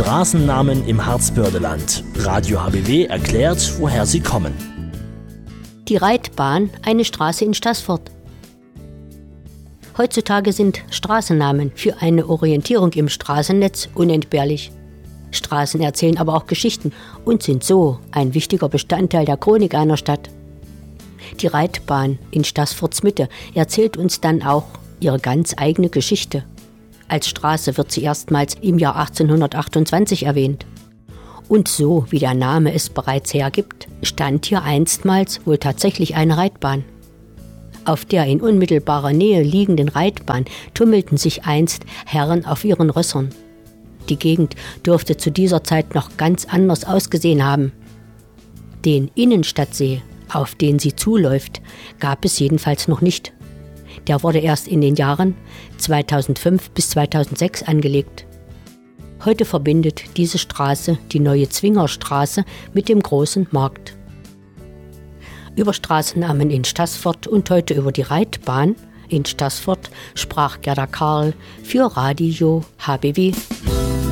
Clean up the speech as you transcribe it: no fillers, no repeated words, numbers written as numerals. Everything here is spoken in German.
Straßennamen im Harzbördeland. Radio HBW erklärt, woher sie kommen. Die Reitbahn, eine Straße in Staßfurt. Heutzutage sind Straßennamen für eine Orientierung im Straßennetz unentbehrlich. Straßen erzählen aber auch Geschichten und sind so ein wichtiger Bestandteil der Chronik einer Stadt. Die Reitbahn in Staßfurts Mitte erzählt uns dann auch ihre ganz eigene Geschichte. Als Straße wird sie erstmals im Jahr 1828 erwähnt. Und so, wie der Name es bereits hergibt, stand hier einstmals wohl tatsächlich eine Reitbahn. Auf der in unmittelbarer Nähe liegenden Reitbahn tummelten sich einst Herren auf ihren Rössern. Die Gegend dürfte zu dieser Zeit noch ganz anders ausgesehen haben. Den Innenstadtsee, auf den sie zuläuft, gab es jedenfalls noch nicht. Der wurde erst in den Jahren 2005 bis 2006 angelegt. Heute verbindet diese Straße die neue Zwingerstraße mit dem großen Markt. Über Straßennamen in Staßfurt und heute über die Reitbahn in Staßfurt sprach Gerda Karl für Radio HBW.